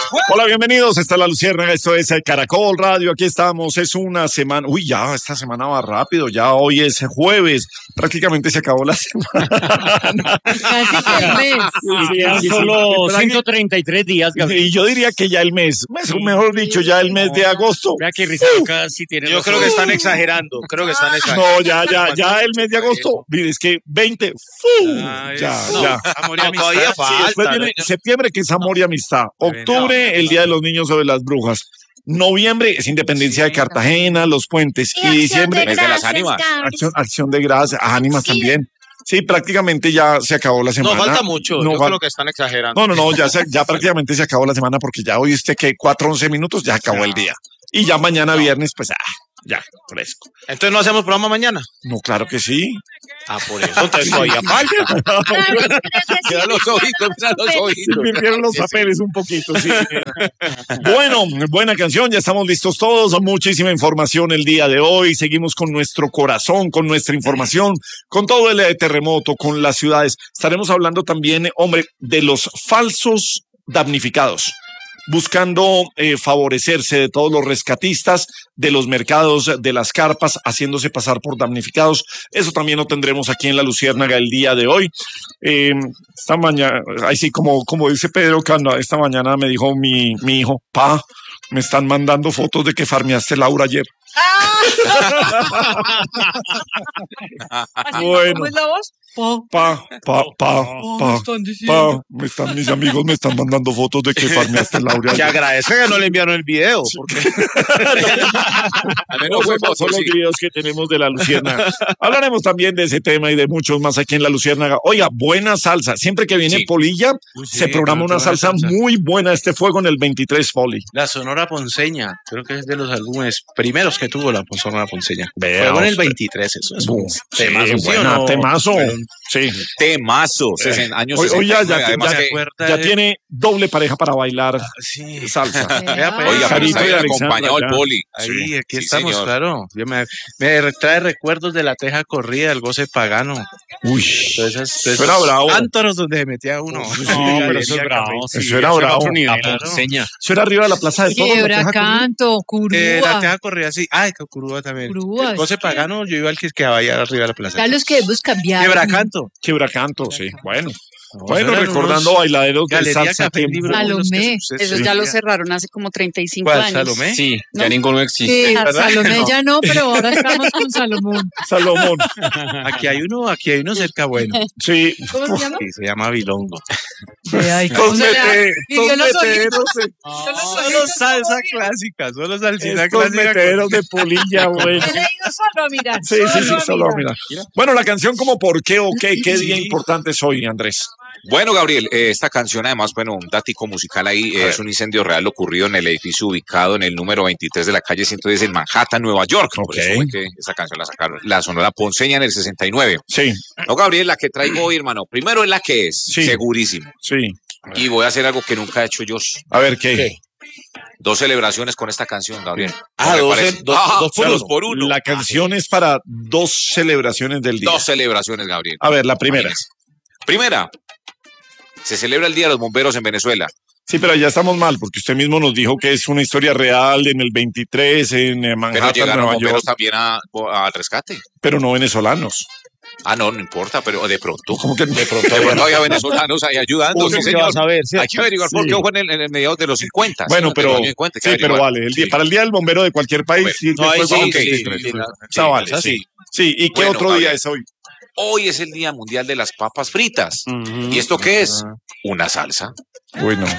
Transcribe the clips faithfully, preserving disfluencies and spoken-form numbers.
Hola, bienvenidos. Esta es La Luciérnaga, esto es Caracol Radio. Aquí estamos, es una semana. Uy, ya, esta semana va rápido. Ya hoy es jueves. Prácticamente se acabó la semana. Casi que el mes. Sí, Ya sí, sí. solo ciento treinta y tres días, Gabriel. Y yo diría que ya el mes, mejor dicho, ya el mes de agosto. Vea que Rizaroca sí tiene Yo razón. creo que están exagerando, creo que están exagerando. No, ya, ya, ya el mes de agosto. Mire, es que veinte. ¡fu! Ay, Ya, no, ya. amor y amistad. Todavía Sí, después falta. viene septiembre, que es amor y amistad. Octubre, el Día de los Niños sobre las Brujas. Noviembre es Independencia de Cartagena, los puentes. Y, diciembre, Mes de las ánimas. acción, acción de gracias, ánimas Sí. también. Sí, prácticamente ya se acabó la semana. No, falta mucho. No, Yo fal- creo que están exagerando. no, no, no, ya, se- ya prácticamente se acabó la semana porque ya hoy usted que cuatro, once minutos, ya acabó el día. Y ya mañana viernes, pues, ah, ya, fresco. Entonces no hacemos programa mañana. No, claro que sí. Ah, por eso. Entonces todavía falta. Mira los ojitos, mira los Se ojitos. invirtieron los papeles un poquito, sí. Bueno, buena canción, ya estamos listos todos, muchísima información el día de hoy, seguimos con nuestro corazón, con nuestra información, con todo el eh, terremoto, con las ciudades. Estaremos hablando también, eh, hombre, de los falsos damnificados, buscando eh, favorecerse de todos los rescatistas, de los mercados, de las carpas, haciéndose pasar por damnificados. Eso también lo tendremos aquí en La Luciérnaga el día de hoy. Eh, esta mañana, ahí sí, como, como dice Pedro Canda, esta mañana me dijo mi, mi hijo, pa, me están mandando fotos de que farmeaste Laura ayer. Bueno. ¿Cómo es la voz? Po. Pa, pa, pa, pa, están diciendo? pa, me están, mis amigos me están mandando fotos de que farmeaste Laura Que ayer. agradezco que no le enviaron el video. Porque... Al menos No, fue son foto, los sí. videos que tenemos de La Luciérnaga. Hablaremos también de ese tema y de muchos más aquí en La Luciérnaga. Oiga, buena salsa. Siempre que viene Sí. Polilla, Uy, sí, se programa pero una qué buena salsa, salsa. muy buena. Este fuego en el veintitrés, Poli. La Sonora Ponceña, creo que es de los álbumes primeros que tuvo la Sonora Ponceña. Vea Fue en el usted. veintitrés, eso es Bu- un sí, temazo, ¿sí o buena, no? temazo. Pero- Sí. Temazo. sesenta años Hoy, hoy ya, sesenta y nueve, ya, además ya- que- acuerda ya de- tiene doble pareja para bailar Sí. salsa. Vea, pues, Oiga, pero Sarita está y bien Alexandra, acompañado el ya. poli. Ahí, Sí, aquí sí, estamos, señor. claro. Yo me, me trae recuerdos de la teja corrida, el goce pagano. Uy, Todas esas- todas Eso era esas bravo. cántaros donde se metía uno. Sí, No, pero eso es bravo. Eso era bravo. La Claro. Ponceña. eso era arriba de la plaza de toros. la Quiebra teja con- canto, Eh, la curúa. teja corrida así. Ay, que Curúa también. Curúa, El goce sí. pagano, yo iba al que quedaba allá arriba de la plaza. Ya los que hemos cambiado. Quebracanto. Quebracanto, sí. Bueno, No, bueno, eran recordando unos bailaderos de Galería salsa. Café que- Libro. Salomé. Eso Sí. ya lo cerraron hace como treinta y cinco ¿Cuál, años. Salomé? Sí, ¿No? ya ninguno existe. Sí, ¿verdad? Salomé No. ya no, pero ahora estamos con Salomón. Salomón. Aquí hay uno, aquí hay uno cerca bueno. Sí. ¿Cómo se llama? Sí, se llama Bilongo. Ay, ¿cómo se llama? Cosmete- Y yo los cosmeteros de- Solo salsa clásica, solo salsita estos clásica. meteros de polilla, güey. He leído solo, mira. Sí, sí, sí, solo mira. Bueno, la canción como por qué o qué, qué día Sí. importante es hoy, Andrés. Bueno, Gabriel, eh, esta canción además, bueno, un dático musical ahí, eh, es un incendio real ocurrido en el edificio ubicado en el número veintitrés de la calle ciento diez en Manhattan, Nueva York. Por Ok. eso fue que esa canción la sacaron, la Sonora Ponceña en el sesenta y nueve. Sí, No, Gabriel, la que traigo hoy, hermano, primero es la que es, Sí. segurísimo. sí. Y voy a hacer algo que nunca he hecho yo. A ver, ¿qué? Dos celebraciones con esta canción, Gabriel. Ah, ¿No dos me parece? en- dos- Ah, dos por o sea, uno. dos por uno. La canción es para dos celebraciones del día. Dos celebraciones, Gabriel. A ver, la primera. Primera, se celebra el Día de los Bomberos en Venezuela. Sí, pero ya estamos mal, porque usted mismo nos dijo que es una historia real en el veintitrés, en eh, Pero Manhattan, llegaron Nueva bomberos York, también a- al rescate. pero no venezolanos. Ah, no, no importa, pero de pronto. ¿Cómo que de pronto? De pronto había venezolanos ahí ayudando. Uy, Sí, ¿qué señor. vas a ver? Hay que averiguar por Sí. qué fue en el, en el mediados de los cincuenta. Bueno, sí, pero, de los cincuenta, hay que sí, pero averiguar. vale. El día, Sí. para el día del bombero de cualquier país, Bueno, sí, no, ahí después sí, vamos a sí, veintitrés. sí, sí, Está sí, vale, sí. sí. Sí, ¿y qué Bueno, otro día Gabriel. es hoy? Hoy es el Día Mundial de las Papas Fritas. Ujú. ¿Y esto qué es? Una salsa. Uy, no.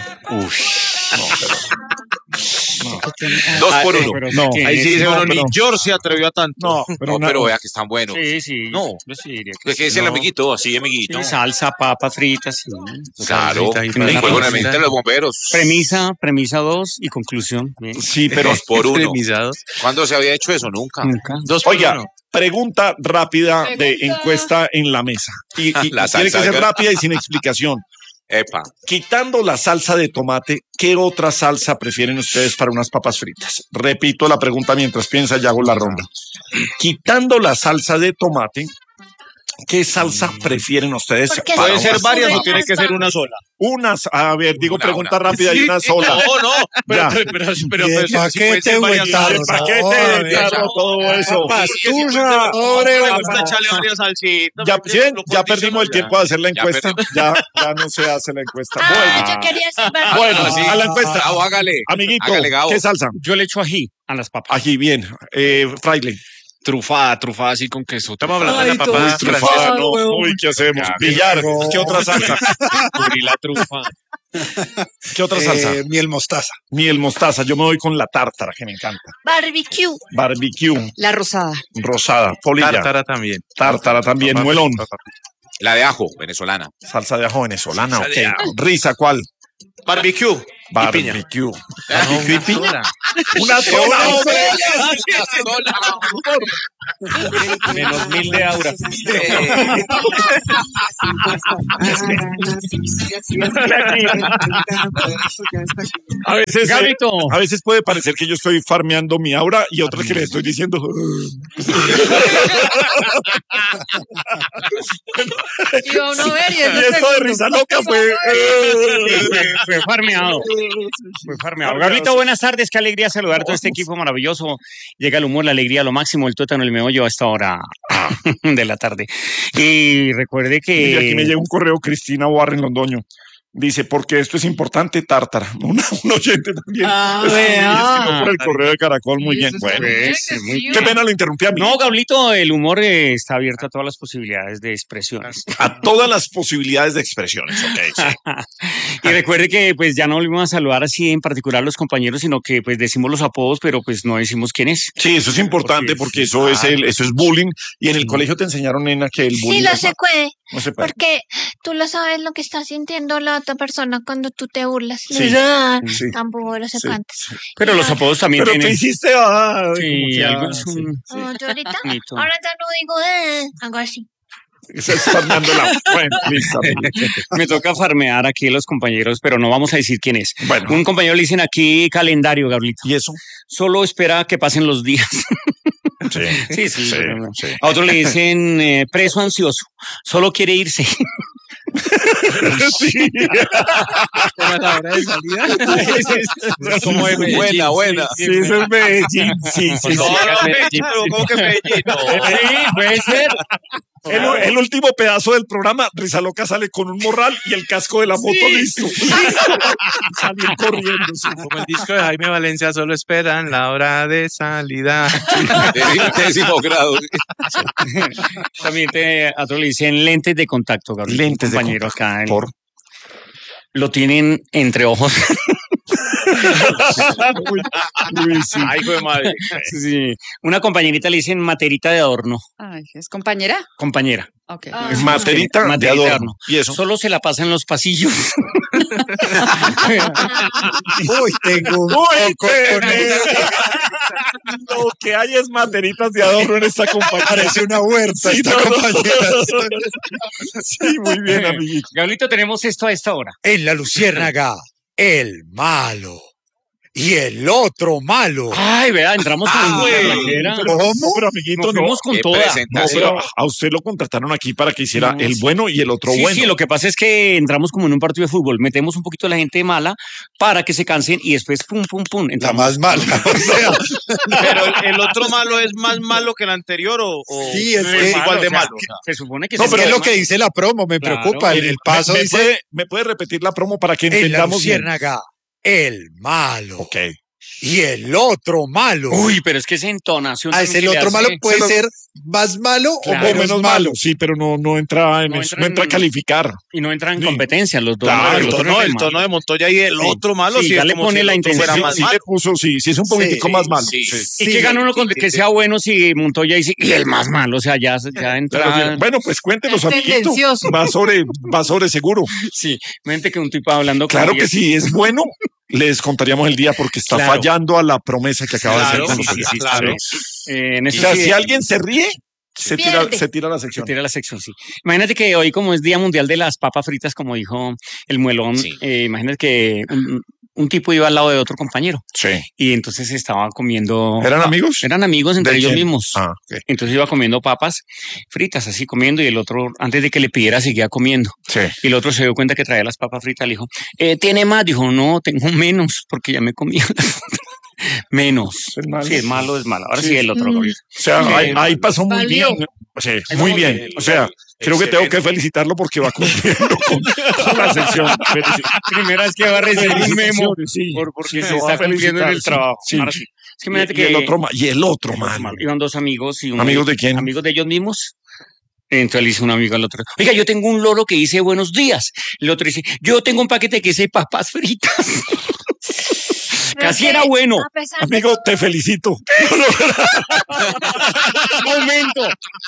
Dos por eh, uno. pero No, ¿qué Ahí sí es? dice no, uno, pero- ni George se atrevió a tanto. No, No, pero pero, una- vea que están buenos. Sí, sí. No. Yo sí diría ¿Qué que dice el no. amiguito? Así, amiguito. Sí, salsa, papa frita, sí. Claro. Salsita y Y para juego en la el mente de los bomberos. Premisa, premisa dos y conclusión. Bien. Sí, pero Dos por uno. Premisa dos. ¿Cuándo se había hecho eso? Nunca. Nunca. Dos por oiga, uno. pregunta rápida de Pregunta. encuesta en la mesa. Y, y- La y tiene que salsa, ser ¿verdad? rápida y sin explicación. Epa. Quitando la salsa de tomate, ¿qué otra salsa prefieren ustedes para unas papas fritas? Repito la pregunta mientras piensa y hago la ronda. Quitando la salsa de tomate, ¿Qué salsa prefieren ustedes? Porque para ¿Puede un- ser varias o Buenas tiene que ser una sola? Unas, a ver, digo Una, pregunta una. rápida y una sola. No, no, pero, Ya. pero, pero, pero, Y de pero sí puede paquete ser o varias en tarro, salsas. ¿no? Paquete, Ay, tarro, todo eso. Pastusa, Pobre, pobre, vamos a echarle varias salsitas. Ya, porque ¿sí ven? lo Ya condiciono perdimos el ya. tiempo de hacer la Ya encuesta. Ya, ya no se hace la encuesta. Ah, Bueno, yo quería saber. bueno, sí. a la encuesta. Gabo, hágale. Amiguito, Hágale, Gabo. ¿qué salsa? Yo le echo ají a las papas. Aquí, bien. Eh, Fraile. Trufada, trufada así con queso. Estamos hablando de la Ay, papa todo francesa. Trufada, no. huevón. Uy, ¿qué hacemos? Ya, Villar, ¿qué otra salsa? Cubrí la trufa. ¿Qué otra salsa? Eh, miel mostaza. Miel mostaza. Yo me voy con la tártara, que me encanta. Barbecue. Barbecue, La rosada. rosada, polilla. Tártara también. Tártara también, Papá, muelón. papá. La de ajo, venezolana. Salsa de ajo venezolana, Salsa de ok. ajo. Risa, ¿cuál? Barbecue. Y piña. Barbecue. Barbecue y piña. Una sola. Menos mil de aura. A veces, eh, Gabito. a veces puede parecer que yo estoy farmeando mi aura y otras que le estoy diciendo. Iba uno a ver y Y eso esto de risa loca fue. Fue farmeado. Fue farmeado. Gabrielito, buenas tardes. Qué alegría saludar a todo este equipo maravilloso. Llega el humor, la alegría, lo máximo, el tuétano, el meollo a esta hora de la tarde. Y recuerde Mire, aquí me que... llega un correo, Cristina Warren Londoño. Dice, porque esto es importante, tártara. Una, un oyente también. Ah, Es- vea. escribió por el correo de Caracol, muy bien. Bueno, Pues, muy qué pena lo interrumpí a mí. No, Gablito, el humor eh, está abierto a todas las posibilidades de expresiones. A todas las posibilidades de expresiones, ok. Sí. Y recuerde que pues ya no volvimos a saludar así en particular a los compañeros, sino que pues decimos los apodos, pero pues no decimos quién es. Sí, eso es importante porque eso es el, eso es bullying. Y en el colegio te enseñaron, nena, que el bullying Sí, lo es- se puede. no se puede. Porque tú lo sabes lo que está sintiendo la otra persona cuando tú te burlas. Le Sí. dices, "Ah, Sí. tampoco no sé Sí, cuánto". sí. Pero los apodos también Pero tú tienen... hiciste, ah, como Sí, que, algo ah, es sí. un... Oh, yo ahorita, Mito. ahora ya no digo, eh, hago así. Se está armando la. Bueno, listo. Me toca farmear aquí a los compañeros, pero no vamos a decir quién es. Bueno, Un compañero le dicen aquí calendario, Gabrielito. ¿y eso? Solo espera que pasen los días. Sí. Sí, sí. Sí, pero no. sí. A otro le dicen eh, preso ansioso. Solo quiere irse. Sí. ¿Cómo es la hora de salida? Como de Medellín, Buena, buena. Sí, eso es Medellín. Sí, sí, No, sí. no, Medellín, pero ¿cómo que Medellín? No. Sí, puede ser. El, el último pedazo del programa, Risa Loca sale con un morral y el casco de la moto listo. Salir corriendo. Sí. Como el disco de Jaime Valencia, solo esperan la hora de salida. De décimo grado. También te, a otro le dicen lentes de contacto, Gabriel. Lentes de compañero contacto. acá. en- Por. Lo tienen entre ojos. Uy, uy, sí. Ay, hijo de madre. Sí. Una compañerita le dicen materita de adorno. Ay, ¿es compañera? Compañera. Ok. Ah. Materita, Materita de de adorno. adorno. ¿Y eso? Solo se la pasa en los pasillos. Uy, tengo un Uy, poco con tenés. Lo que hay es materitas de adorno en esta compañía. Parece una huerta Sí, esta no, no. compañera. Sí, muy bien, amiguito. Gabrielito, tenemos esto a esta hora. En la luciérnaga, el malo. Y el otro malo. Ay, vea, entramos con Ah, una güey. ranchera. Pero, no, pero amiguito, Nos no. fuimos con Qué toda. No, presentación. pero a usted lo contrataron aquí para que hiciera No, el sí. bueno y el otro Sí, bueno. sí, lo que pasa es que entramos como en un partido de fútbol, metemos un poquito a la gente mala para que se cansen y después pum, pum, pum. La entramos. más mala. O sea, Pero el, el otro malo es más malo que el anterior o, o Sí, es es que- igual de o sea, malo. Se supone que No, se es que es llama- lo que dice la promo, me Claro. preocupa. El, el paso ¿Me, me dice puede, ¿Me puede repetir la promo para que en la entendamos bien? luciérnaga, el malo. Ok. Y el otro malo. Uy, pero es que esa entonación. Ah, también es el que le otro hace- malo puede se lo- ser más malo Claro. o O menos malo, sí, pero no, no entra en No eso, entra no entra a en- calificar. Y no entra en Sí. competencia los dos. Claro, el, el tono, otro el tono de Montoya y el Sí. otro malo Sí, sí, ya es le como pone si el la otro intención. fuera Sí, más sí malo. le puso, sí, sí es un poquitico Sí, más malo. sí. Sí. ¿Y qué gana uno con que sea bueno si Montoya dice y el más malo? O sea, ya, ya Claro, entra. bueno, pues cuéntenos, Es amiguito. tendencioso. Va sobre, va sobre seguro. Sí, mente que un tipo hablando con Claro que alguien- si es bueno, les contaríamos el día porque está Claro. fallando a la promesa que acaba Claro, de hacer con sí, nosotros. sí, sí, claro. Sí. Eh, en O eso sea, sí, si alguien se ríe, se tira, Pierde. se tira la se sección. tira la sección, sí. Imagínate que hoy, como es Día Mundial de las Papas Fritas, como dijo el Muelón, Sí. eh, imagínate que un- un tipo iba al lado de otro compañero. Sí. Y entonces estaba comiendo. ¿Eran amigos? Eran amigos entre ¿De ellos quién? mismos. Ah, ok. Entonces iba comiendo papas fritas, así comiendo, y el otro, antes de que le pidiera, seguía comiendo. Sí. Y el otro se dio cuenta que traía las papas fritas, le dijo, eh, ¿tiene más? Dijo, no, tengo menos, porque ya me comí. Menos. Es malo. Sí, es malo, es malo. Ahora sí, Sí. el otro. Mm. Gabriel. O sea, Sí, ahí, ahí pasó muy Valió. bien. Sí, Ahí muy vamos bien. bien. O sea, creo que tengo que felicitarlo porque va cumpliendo con, con la sección. Felici- Primera vez que va a recibir un memo felicitaciones, sí. por, porque Sí, se lo va está a cumpliendo en el felicitar, trabajo. sí, Ahora sí. sí. Es que imagínate Y, y el que otro, ma- y el otro, el otro malo. malo. Iban dos amigos y uno ¿Amigos de quién? amigos de ellos mismos. Entonces le dice un amigo al otro, oiga, yo tengo un loro que dice buenos días. El otro dice, yo tengo un paquete que dice papas fritas. Casi era bueno. A pesar de Amigo, te felicito. Momento.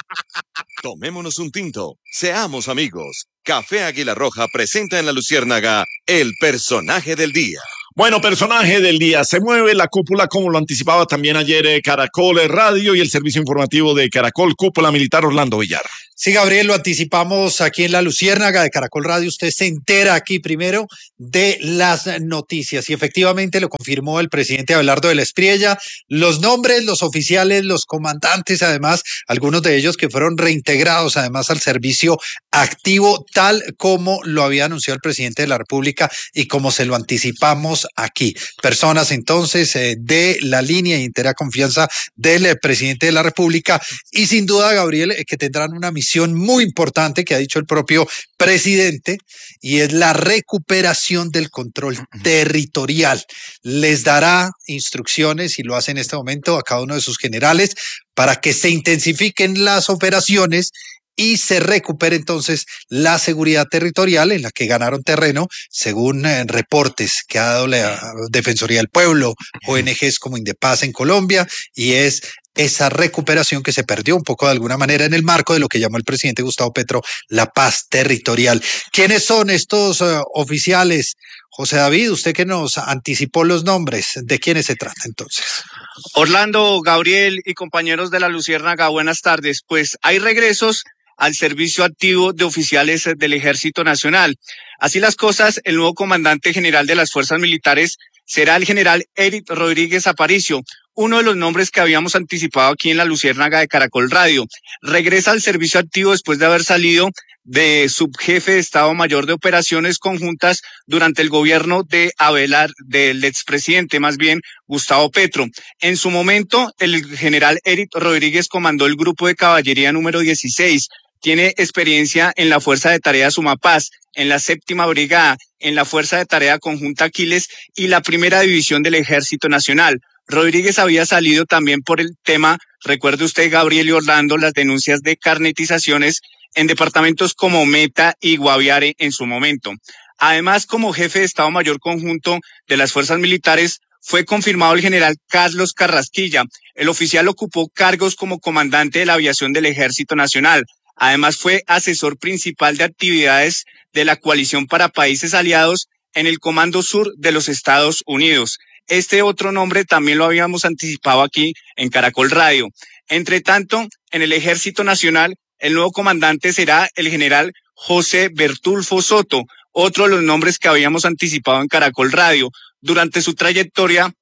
Tomémonos un tinto, seamos amigos. Café Águila Roja presenta en La Luciérnaga el personaje del día. Bueno, personaje del día. Se mueve la cúpula, como lo anticipaba también ayer eh, Caracol Radio y el servicio informativo de Caracol, Cúpula Militar Orlando Villar. Sí, Gabriel, lo anticipamos aquí en La Luciérnaga de Caracol Radio. Usted se entera aquí primero de las noticias y efectivamente lo confirmó el presidente Abelardo de la Espriella. Los nombres, los oficiales, los comandantes, además, algunos de ellos que fueron reintegrados además al servicio activo, tal como lo había anunciado el presidente de la República y como se lo anticipamos aquí. Personas entonces eh, de la línea y entera confianza del eh, presidente de la República y sin duda, Gabriel, eh, que tendrán una misión muy importante que ha dicho el propio presidente y es la recuperación del control territorial. Les dará instrucciones y lo hace en este momento a cada uno de sus generales para que se intensifiquen las operaciones y se recupere entonces la seguridad territorial en la que ganaron terreno, según eh, reportes que ha dado la Defensoría del Pueblo, O N Ges como Indepaz en Colombia, y es esa recuperación que se perdió un poco de alguna manera en el marco de lo que llamó el presidente Gustavo Petro la paz territorial. ¿Quiénes son estos uh, oficiales? José David, usted que nos anticipó los nombres, ¿de quiénes se trata entonces? Orlando, Gabriel y compañeros de la Luciérnaga, buenas tardes. Pues hay regresos al servicio activo de oficiales del Ejército Nacional. Así las cosas, el nuevo comandante general de las fuerzas militares será el general Eric Rodríguez Aparicio, uno de los nombres que habíamos anticipado aquí en la Luciérnaga de Caracol Radio. Regresa al servicio activo después de haber salido de subjefe de Estado Mayor de Operaciones Conjuntas durante el gobierno de Abelardo, del expresidente más bien Gustavo Petro. En su momento, el general Eric Rodríguez comandó el grupo de caballería número dieciséis. Tiene experiencia en la Fuerza de Tarea Sumapaz, en la Séptima Brigada, en la Fuerza de Tarea Conjunta Aquiles y la Primera División del Ejército Nacional. Rodríguez había salido también por el tema, recuerde usted, Gabriel y Orlando, las denuncias de carnetizaciones en departamentos como Meta y Guaviare en su momento. Además, como jefe de Estado Mayor Conjunto de las Fuerzas Militares, fue confirmado el general Carlos Carrasquilla. El oficial ocupó cargos como comandante de la aviación del Ejército Nacional. Además, fue asesor principal de actividades de la Coalición para Países Aliados en el Comando Sur de los Estados Unidos. Este otro nombre también lo habíamos anticipado aquí en Caracol Radio. Entre tanto, en el Ejército Nacional, el nuevo comandante será el general José Bertulfo Soto, otro de los nombres que habíamos anticipado en Caracol Radio. Durante su trayectoria,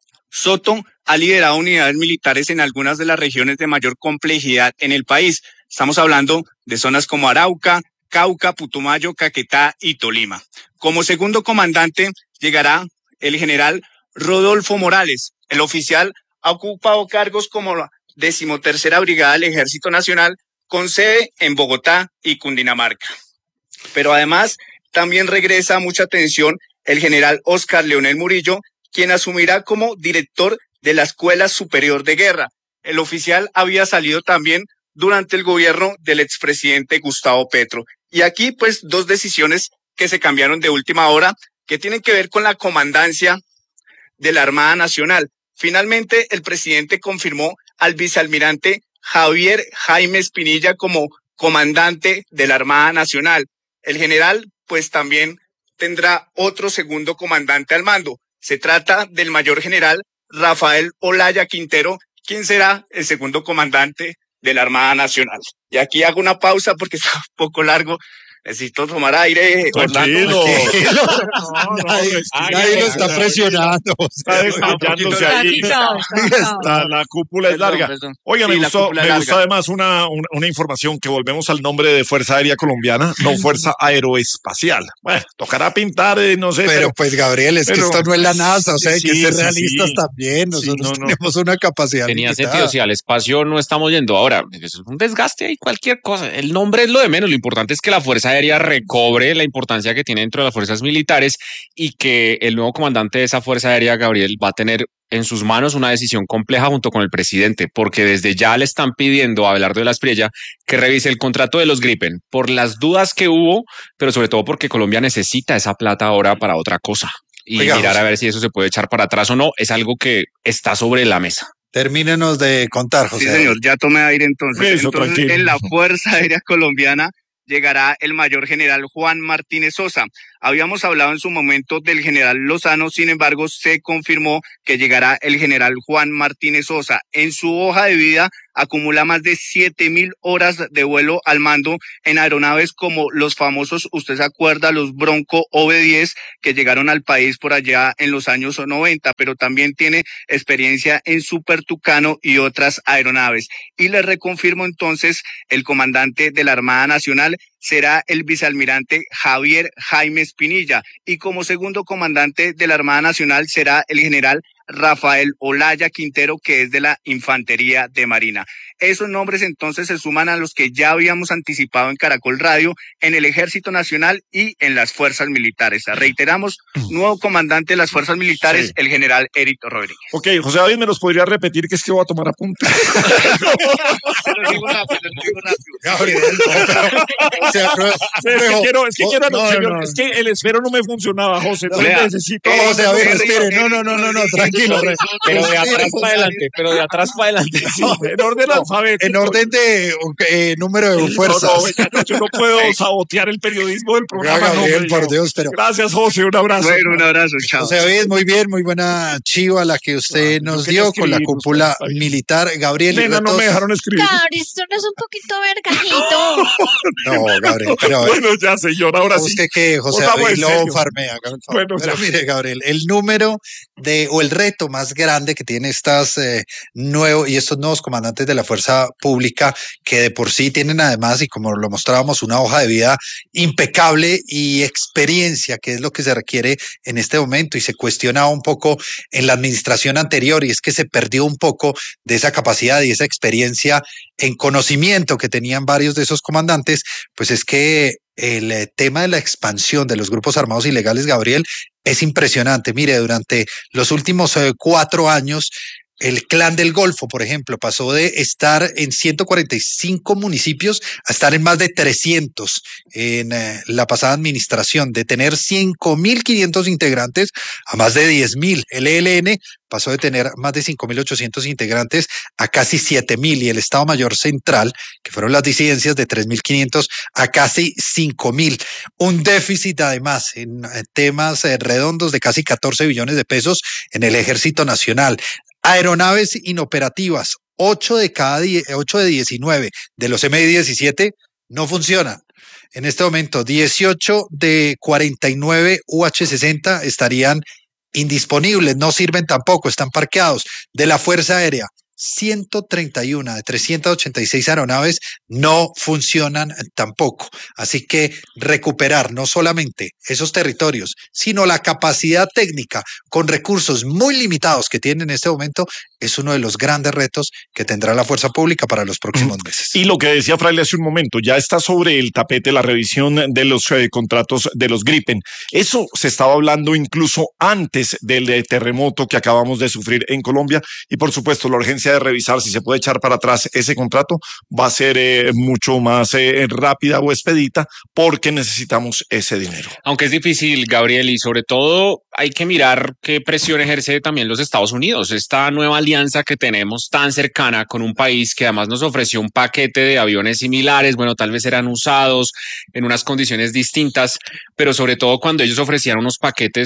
Soto ha liderado unidades militares en algunas de las regiones de mayor complejidad en el país. Estamos hablando de zonas como Arauca, Cauca, Putumayo, Caquetá y Tolima. Como segundo comandante llegará el general Rodolfo Morales. El oficial ha ocupado cargos como la decimotercera Brigada del Ejército Nacional, con sede en Bogotá y Cundinamarca. Pero además, también regresa mucha atención el general Óscar Leonel Murillo, quien asumirá como director de la Escuela Superior de Guerra. El oficial había salido también durante el gobierno del expresidente Gustavo Petro. Y aquí, pues, dos decisiones que se cambiaron de última hora, que tienen que ver con la comandancia de la Armada Nacional. Finalmente, el presidente confirmó al vicealmirante Javier Jaime Espinilla como comandante de la Armada Nacional. El general, pues, también tendrá otro segundo comandante al mando. Se trata del mayor general Rafael Olaya Quintero, quien será el segundo comandante de la Armada Nacional. Y aquí hago una pausa porque está un poco largo Necesito tomar aire. Tranquilo. Tranquilo. No, no, Nadie, es que- nadie lo está presionando. Está desmayándose ahí. Está- la cúpula es Perdón, larga. perdón. Oiga, me Sí, la gustó, cúpula me larga. gustó además una, una, una información que volvemos al nombre de Fuerza Aérea Colombiana, no Fuerza Aeroespacial. Bueno, tocará pintar, eh, no sé. Pero pues Gabriel, es que pero- esto no es la NASA, o sea, hay Sí, que ser sí, realistas sí. también. Sí, Nosotros no, no. tenemos una capacidad Tenía limitada. sentido, si al espacio no estamos yendo ahora, es un desgaste y cualquier cosa. El nombre es lo de menos, lo importante es que la Fuerza Aérea recobre la importancia que tiene dentro de las fuerzas militares y que el nuevo comandante de esa Fuerza Aérea, Gabriel, va a tener en sus manos una decisión compleja junto con el presidente, porque desde ya le están pidiendo a Abelardo de la Espriella que revise el contrato de los Gripen por las dudas que hubo, pero sobre todo porque Colombia necesita esa plata ahora para otra cosa. Y Oiga, mirar José. a ver si eso se puede echar para atrás o no, es algo que está sobre la mesa. Termínenos de contar, José. Sí, señor, ya tomé aire entonces. Eso, entonces, tranquilo. en la Fuerza Aérea Colombiana llegará el mayor general Juan Martínez Sosa. Habíamos hablado en su momento del general Lozano, sin embargo, se confirmó que llegará el general Juan Martínez Sosa. En su hoja de vida acumula más de siete mil horas de vuelo al mando en aeronaves como los famosos, usted se acuerda, los Bronco O V diez que llegaron al país por allá en los años noventa, pero también tiene experiencia en Super Tucano y otras aeronaves. Y le reconfirmo entonces, el comandante de la Armada Nacional será el vicealmirante Javier Jaime Espinilla y como segundo comandante de la Armada Nacional será el general Rafael Olaya Quintero, que es de la Infantería de Marina. Esos nombres entonces se suman a los que ya habíamos anticipado en Caracol Radio, en el Ejército Nacional y en las Fuerzas Militares. Reiteramos, nuevo comandante de las Fuerzas Militares, Sí. el general Eric Rodríguez. Ok, José David, ¿me los podría repetir? Que es que voy a tomar apuntes. Gabriel, no, pero- o sea, no, Es que pero- quiero, es que no, quiero, no, señor, no. es que el esfero no me funcionaba, José. Entonces Lea. necesito. No, José David, Eric, espere, no, Eric no, no, no, no, Rodríguez, tranquilo. re- Pero de respire, atrás José para adelante, pero de atrás para adelante. Sí, en orden alfabético. En orden de eh, número de No, fuerzas. no, venga, no, yo no puedo sabotear el periodismo del Oiga, programa. no, Gabriel, hombre, por yo. Dios, pero Gracias, José. Un abrazo. Bueno, un abrazo, chao. José David, muy bien, muy buena chiva la que usted Ah, yo nos quería dio con la escribir, cúpula está bien. militar. Gabriel, y Nena, no retos- me dejaron escribir. Gabriel, esto no es un poquito vergajito. No, Gabriel, pero Bueno, ya, señor, ahora sí. usted que José Volvamos David en lo serio. farmea. hágame el favor. Bueno, Pero ya. mire, Gabriel, el número de, o el reto más grande que tiene estas eh, nuevos y estos nuevos comandantes de la fuerza pública, que de por sí tienen además, y como lo mostrábamos, una hoja de vida impecable y experiencia, que es lo que se requiere en este momento, y se cuestionaba un poco en la administración anterior, y es que se perdió un poco de esa capacidad y esa experiencia en conocimiento que tenían varios de esos comandantes, pues es que el eh, tema de la expansión de los grupos armados ilegales, Gabriel, es impresionante. Mire, durante los últimos eh, cuatro años, el Clan del Golfo, por ejemplo, pasó de estar en ciento cuarenta y cinco municipios a estar en más de trescientos en eh, la pasada administración, de tener cinco mil quinientos integrantes a más de diez mil. El E L N pasó de tener más de cinco mil ochocientos integrantes a casi siete mil, y el Estado Mayor Central, que fueron las disidencias, de tres mil quinientos a casi cinco mil. Un déficit además en eh, temas eh, redondos de casi catorce billones de pesos en el Ejército Nacional. Aeronaves inoperativas, ocho de cada ocho de diecinueve de los M I diecisiete no funcionan. En este momento, dieciocho de cuarenta y nueve U H sesenta estarían indisponibles, no sirven tampoco, están parqueados. De la Fuerza Aérea, ciento treinta y uno de trescientas ochenta y seis aeronaves no funcionan tampoco. Así que recuperar no solamente esos territorios, sino la capacidad técnica con recursos muy limitados que tiene en este momento es uno de los grandes retos que tendrá la fuerza pública para los próximos meses. Y lo que decía Fraile hace un momento, ya está sobre el tapete la revisión de los eh, contratos de los Gripen. Eso se estaba hablando incluso antes del eh, terremoto que acabamos de sufrir en Colombia, y por supuesto la urgencia de revisar si se puede echar para atrás ese contrato va a ser eh, mucho más eh, rápida o expedita, porque necesitamos ese dinero. Aunque es difícil, Gabriel, y sobre todo hay que mirar qué presión ejerce también los Estados Unidos. Esta nueva alianza que tenemos tan cercana con un país que además nos ofreció un paquete de aviones similares, bueno, tal vez eran usados en unas condiciones distintas, pero sobre todo cuando ellos ofrecían unos paquetes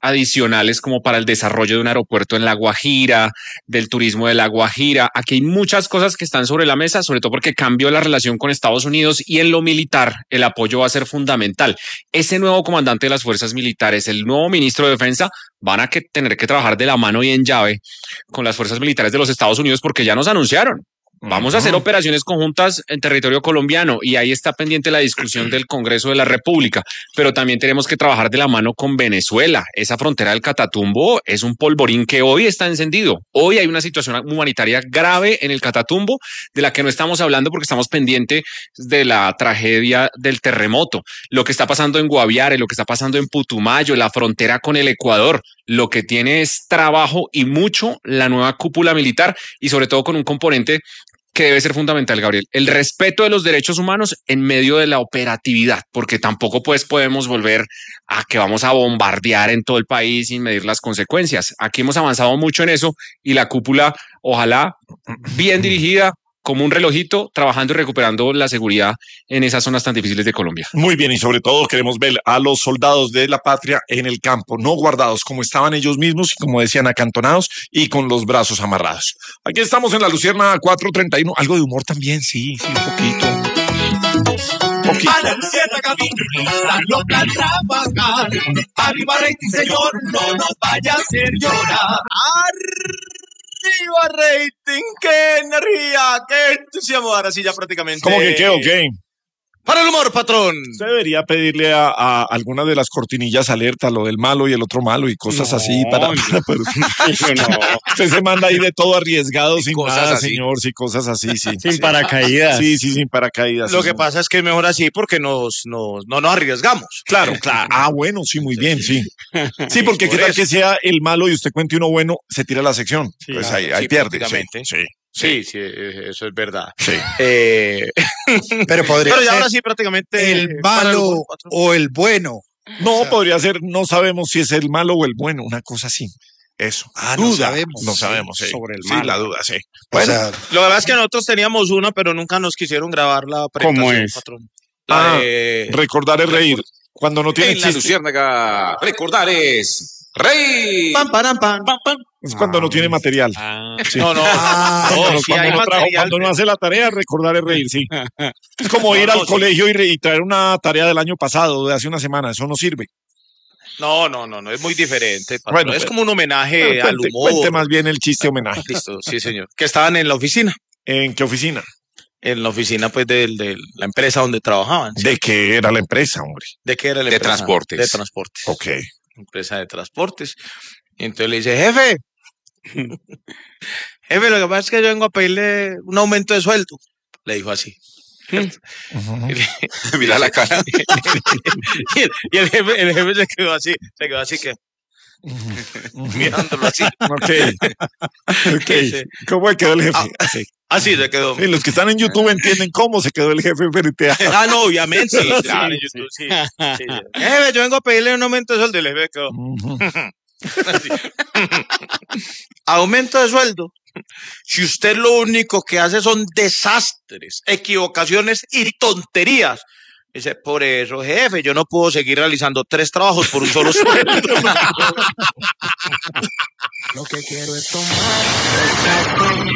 adicionales como para el desarrollo de un aeropuerto en La Guajira, del turismo de La Guajira. Aquí hay muchas cosas que están sobre la mesa, sobre todo porque cambió la relación con Estados Unidos y en lo militar el apoyo va a ser fundamental. Ese nuevo comandante de las fuerzas militares, el nuevo ministro de Defensa, van a que tener que trabajar de la mano y en llave con las fuerzas militares de los Estados Unidos porque ya nos anunciaron. Vamos a hacer operaciones conjuntas en territorio colombiano y ahí está pendiente la discusión del Congreso de la República, pero también tenemos que trabajar de la mano con Venezuela. Esa frontera del Catatumbo es un polvorín que hoy está encendido. Hoy hay una situación humanitaria grave en el Catatumbo de la que no estamos hablando porque estamos pendientes de la tragedia del terremoto. Lo que está pasando en Guaviare, lo que está pasando en Putumayo, la frontera con el Ecuador, lo que tiene es trabajo y mucho la nueva cúpula militar y sobre todo con un componente que debe ser fundamental, Gabriel, el respeto de los derechos humanos en medio de la operatividad, porque tampoco pues podemos volver a que vamos a bombardear en todo el país sin medir las consecuencias. Aquí hemos avanzado mucho en eso y la cúpula, ojalá bien dirigida, como un relojito, trabajando y recuperando la seguridad en esas zonas tan difíciles de Colombia. Muy bien, y sobre todo queremos ver a los soldados de la patria en el campo, no guardados como estaban ellos mismos, como decían, acantonados y con los brazos amarrados. Aquí estamos en la Lucierna cuatro treinta y uno. Algo de humor también, sí, sí, un poquito. Poquito. A la Lucierna Gaviria, loca trabajar. Arriba rating, señor, no nos vaya a hacer llorar. ¡Arriba rating! ¡Qué energía! ¡Qué entusiasmo! Ahora sí ya prácticamente... ¿Cómo que qué o qué? Para el humor, patrón. Usted debería pedirle a, a alguna de las cortinillas alerta, lo del malo y el otro malo y cosas No, así para... no. para- para- No. Usted se manda ahí de todo arriesgado, sin cosas nada, así. señor, sí, cosas así, sí. Sin sí. paracaídas. Sí, sí, sin paracaídas. Lo sí, que sí. pasa es que es mejor así porque nos, nos, no nos arriesgamos. Claro, claro. Ah, bueno, sí, muy bien, sí. Sí, porque Por qué tal eso. que sea el malo y usted cuente uno bueno, se tira la sección. Pues ahí, ahí sí, pierde. Sí, prácticamente. sí, Sí, sí, eh, eso es verdad. sí. Eh, Pero podría pero ya ser ahora sí prácticamente... el para el malo humor, patrón. o el bueno. No, O sea, podría ser, no sabemos si es el malo o el bueno, una cosa así. Eso. Ah, no duda. sabemos. No sabemos, sí. Sobre el Sí, malo. la duda, sí. O Bueno, sea, Lo verdad es que nosotros teníamos una, pero nunca nos quisieron grabar la presentación, es? patrón. La Ah, de... recordar es reír. Cuando no tiene En la chiste. Luciérnaga, recordar es rey. Pam, param, pam, pam, pam. Es cuando no tiene material. Ah, Sí. No, no. Ah, Cuando, no, no- sí cuando hay no trajo- material, cuando no hace la tarea, recordar es reír, sí. Es como No, ir no, al sí. colegio y, re- y traer una tarea del año pasado, de hace una semana. Eso no sirve. No, no, no, no, es muy diferente, patrón. Bueno, es pero- como un homenaje Pero al cuente, humor. cuente más bien el chiste homenaje. Listo, sí, señor. Que estaban en la oficina, ¿En qué oficina? en la oficina pues de, de la empresa donde trabajaban. ¿sí? ¿De qué era la empresa, hombre? ¿De qué era la De empresa? transportes. De transportes. Ok. Empresa de transportes. Y entonces le dice, jefe, jefe, lo que pasa es que yo vengo a pedirle un aumento de sueldo. Le dijo así. Mira la cara. y el, y el jefe, el jefe se quedó así, se quedó así que, mirándolo así. Ok. Ok. Sí. ¿Cómo quedó el jefe? Ah. Así. Así se quedó. Sí, los que están en YouTube entienden cómo se quedó el jefe frente a... Ah, no, obviamente. Sí, claro, Sí, en YouTube, sí, sí. Jefe, yo vengo a pedirle un aumento de sueldo. Y el jefe quedó. Así. Aumento de sueldo. Si usted lo único que hace son desastres, equivocaciones y tonterías. Dice, por eso, jefe, yo no puedo seguir realizando tres trabajos por un solo sueldo. Lo que quiero es tomar.